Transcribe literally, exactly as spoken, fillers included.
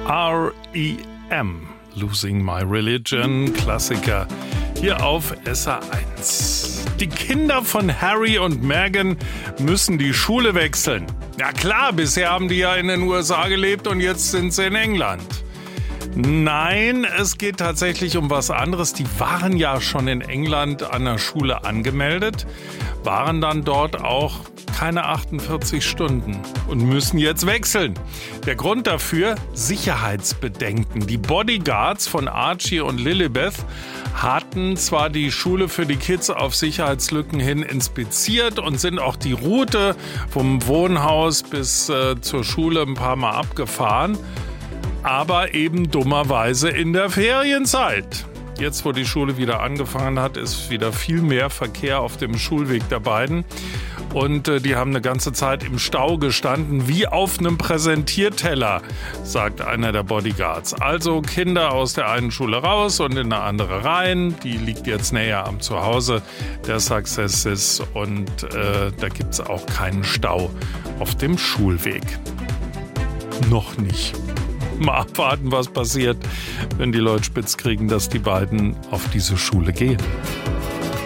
R E M, Losing My Religion, Klassiker hier auf S R eins. Die Kinder von Harry und Meghan müssen die Schule wechseln. Ja klar, bisher haben die ja in den U S A gelebt und jetzt sind sie in England. Nein, es geht tatsächlich um was anderes. Die waren ja schon in England an der Schule angemeldet, waren dann dort auch keine achtundvierzig Stunden und müssen jetzt wechseln. Der Grund dafür: Sicherheitsbedenken. Die Bodyguards von Archie und Lilibeth hatten zwar die Schule für die Kids auf Sicherheitslücken hin inspiziert und sind auch die Route vom Wohnhaus bis äh, zur Schule ein paar Mal abgefahren, aber eben dummerweise in der Ferienzeit. Jetzt, wo die Schule wieder angefangen hat, ist wieder viel mehr Verkehr auf dem Schulweg der beiden. Und äh, die haben eine ganze Zeit im Stau gestanden, wie auf einem Präsentierteller, sagt einer der Bodyguards. Also Kinder aus der einen Schule raus und in eine andere rein. Die liegt jetzt näher am Zuhause der Successes und äh, da gibt es auch keinen Stau auf dem Schulweg. Noch nicht. Mal abwarten, was passiert, wenn die Leute spitz kriegen, dass die beiden auf diese Schule gehen.